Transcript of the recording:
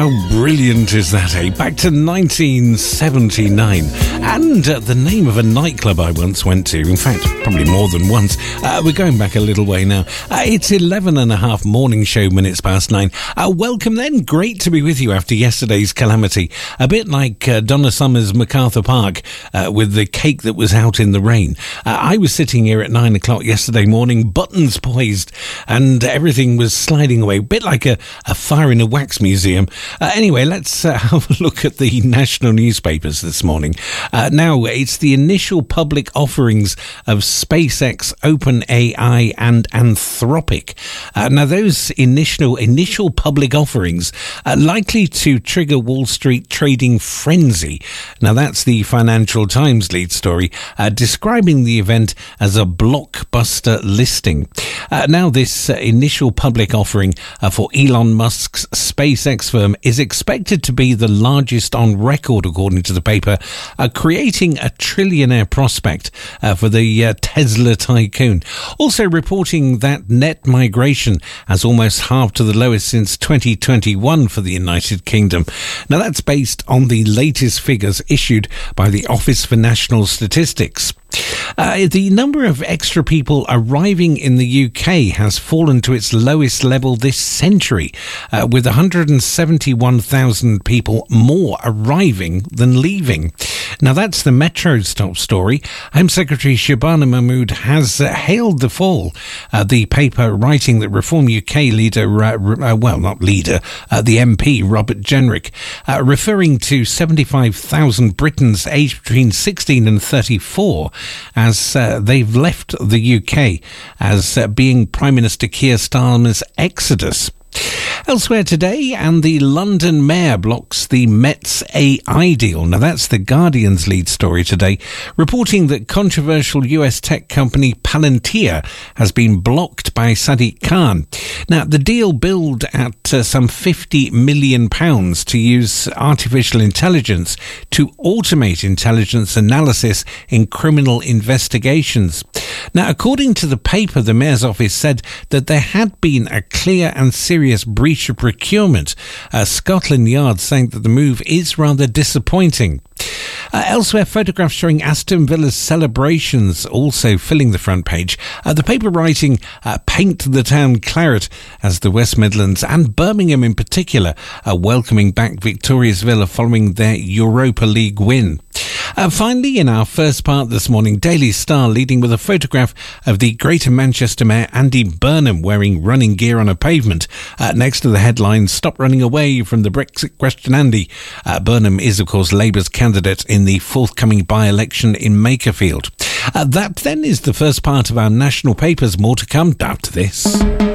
How brilliant is that, eh? Back to 1979. And the name of a nightclub I once went to, in fact, probably more than once. We're going back a little way now. It's 11 and a half morning show minutes past 9. Welcome then. Great to be with you after yesterday's calamity. A bit like Donna Summer's MacArthur Park with the cake that was out in the rain. I was sitting here at 9 o'clock yesterday morning, buttons poised, and everything was sliding away. A bit like a fire in a wax museum. Anyway, let's have a look at the national newspapers this morning. Now, it's the initial public offerings of SpaceX, OpenAI and Anthropic. Now, those initial public offerings are likely to trigger Wall Street trading frenzy. Now, that's the Financial Times lead story, describing the event as a blockbuster listing. Now, this initial public offering for Elon Musk's SpaceX firm is expected to be the largest on record, according to the paper, creating a trillionaire prospect for the Tesla tycoon. Also reporting that net migration has almost halved to the lowest since 2021 for the United Kingdom. Now, that's based on the latest figures issued by the Office for National Statistics. The number of extra people arriving in the UK has fallen to its lowest level this century, with 171,000 people more arriving than leaving. Now, that's the Metro's top story. Home Secretary Shabana Mahmood has hailed the fall. The paper writing that Reform UK leader, the MP, Robert Jenrick, referring to 75,000 Britons aged between 16 and 34 as they've left the UK as being Prime Minister Keir Starmer's exodus. Elsewhere today, and the London Mayor blocks the Met's AI deal. Now, that's the Guardian's lead story today, reporting that controversial US tech company Palantir has been blocked by Sadiq Khan. Now, the deal billed at some £50 million to use artificial intelligence to automate intelligence analysis in criminal investigations. Now, according to the paper, the Mayor's office said that there had been a clear and serious breach of procurement. Scotland Yard saying that the move is rather disappointing. Elsewhere, photographs showing Aston Villa's celebrations also filling the front page. The paper writing, paint the town claret, as the West Midlands and Birmingham in particular are welcoming back Victoria's Villa following their Europa League win. Finally, in our first part this morning, Daily Star leading with a photograph of the Greater Manchester Mayor Andy Burnham wearing running gear on a pavement. Next to the headline, "Stop running away from the Brexit question, Andy." Burnham is, of course, Labour's candidate in the forthcoming by-election in Makerfield. That then is the first part of our national papers. More to come after this.